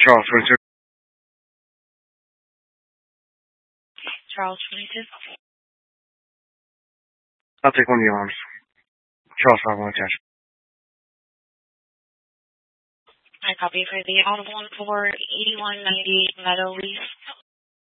Charles 22. Charles 22. I'll take one of the arms. Charles 51 attention. I copy for the Audible for 8190 Meadow Leaf.